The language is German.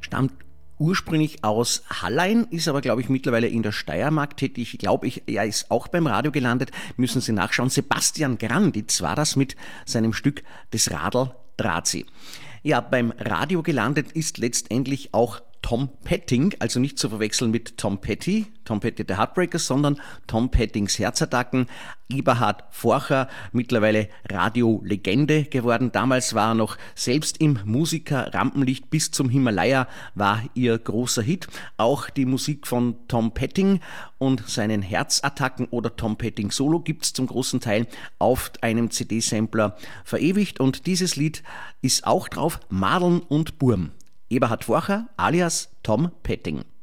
stammt ursprünglich aus Hallein, ist aber, glaube ich, mittlerweile in der Steiermark tätig. Er ist auch beim Radio gelandet. Müssen Sie nachschauen. Sebastian Granditz war das mit seinem Stück Das Radl draht sie. Ja, beim Radio gelandet ist letztendlich auch Tom Petting, also nicht zu verwechseln mit Tom Petty the Heartbreakers, sondern Tom Pettings Herzattacken. Eberhard Forcher, mittlerweile Radiolegende geworden. Damals war er noch selbst im Musiker-Rampenlicht. Bis zum Himalaya war ihr großer Hit. Auch die Musik von Tom Petting und seinen Herzattacken oder Tom Petting Solo gibt's zum großen Teil auf einem CD-Sampler verewigt. Und dieses Lied ist auch drauf, Madeln und Burm. Eberhard Forcher alias Tom Petting.